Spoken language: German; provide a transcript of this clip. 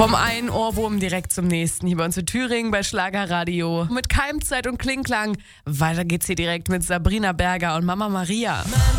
Vom einen Ohrwurm direkt zum nächsten. Hier bei uns in Thüringen bei Schlagerradio. Mit Keimzeit und Klingklang. Weiter geht's hier direkt mit Sabrina Berger und Mama Maria.